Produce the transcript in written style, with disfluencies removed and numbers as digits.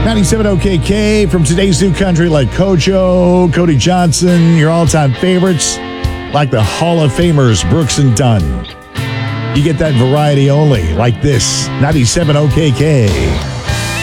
97 OKK from today's new country like Kojo, Cody Johnson, your all-time favorites like the Hall of Famers Brooks and Dunn. You get that variety only like this. 97 OKK.